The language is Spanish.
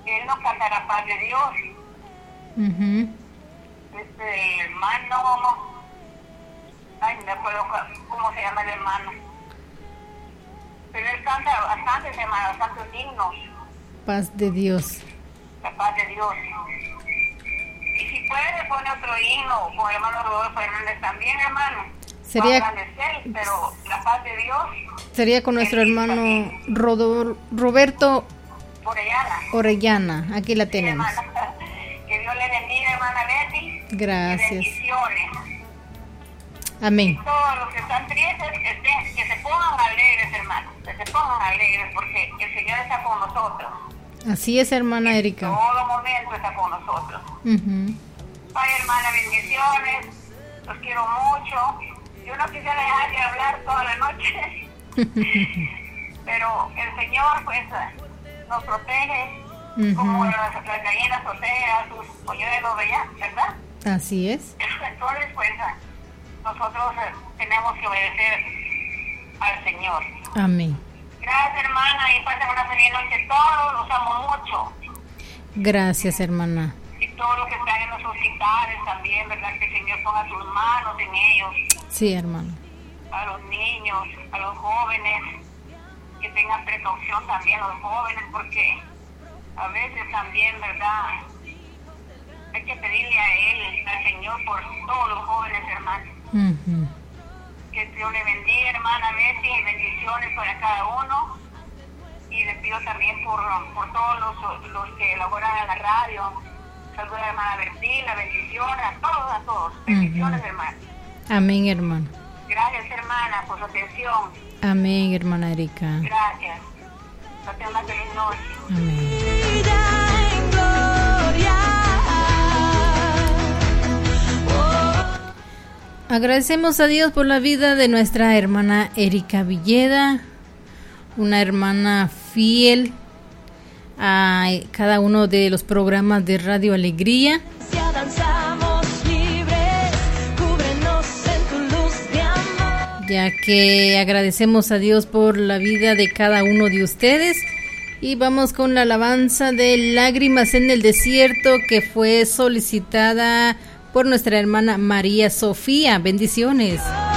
él nos canta la paz de Dios. Hermano, ay, no me acuerdo cómo se llama el hermano, pero él canta bastantes hermanos, bastantes himnos. Paz de Dios. La paz de Dios. Y si puede, pone otro himno con el hermano Rodolfo Hernández también, hermano. Sería, pero la paz de Dios. Sería con nuestro hermano Roberto Orellana. Aquí la tenemos. Sí, que Dios le bendiga, hermana Betty. Gracias. Bendiciones. Amén. Y todos los que están tristes, que se pongan alegres, hermanos. Que se pongan alegres porque el Señor está con nosotros. Así es, hermana Erika. En todo momento está con nosotros. Ay, hermana, bendiciones. Los quiero mucho. Yo no quisiera dejar de hablar toda la noche. Pero el Señor, pues, nos protege. Como las gallinas protegen a sus polluelos, ¿verdad? Así es. Entonces, pues, nosotros tenemos que obedecer al Señor. Amén. Gracias, hermana, y pasen una feliz noche. Todos los amo mucho. Gracias, hermana. Y todos los que están en los hospitales también, ¿verdad? Que el Señor ponga sus manos en ellos. Sí, hermana. A los niños, a los jóvenes, que tengan precaución también los jóvenes, porque a veces también, ¿verdad? Hay que pedirle a Él, al Señor, por todos los jóvenes, hermanos. Que Dios le bendiga, hermana Betty, bendiciones para cada uno. Y le pido también por todos los que elaboran en la radio. Saludos a la hermana Bertila, bendiciones a todos. Bendiciones, hermana. Amén, hermana. Gracias, hermana, por su atención. Amén, hermana Erika. Gracias. Que tenga una feliz noche. Amén. Agradecemos a Dios por la vida de nuestra hermana Erika Villeda, una hermana fiel a cada uno de los programas de Radio Alegría. Ya que agradecemos a Dios por la vida de cada uno de ustedes. Y vamos con la alabanza de Lágrimas en el Desierto, que fue solicitada por nuestra hermana María Sofía. Bendiciones.